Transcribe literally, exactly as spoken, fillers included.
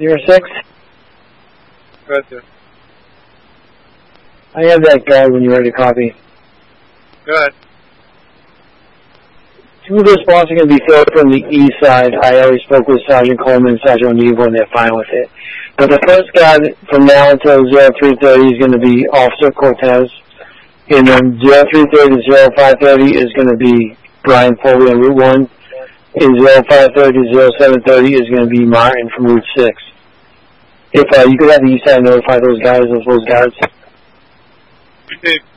zero six? Go ahead, sir. I have that guy when you're ready to copy. Go ahead. Two of those spots are going to be filled from the east side. I already spoke with Sergeant Coleman and Sergeant O'Neill, and they're fine with it. But the first guy from now until zero three thirty is going to be Officer Cortez. And then zero three thirty to zero five thirty is going to be Brian Foley on Route one. And zero five thirty to zero seven thirty is going to be Martin from Route six. If uh, you could have the east side notify those guys, those, those guards. You say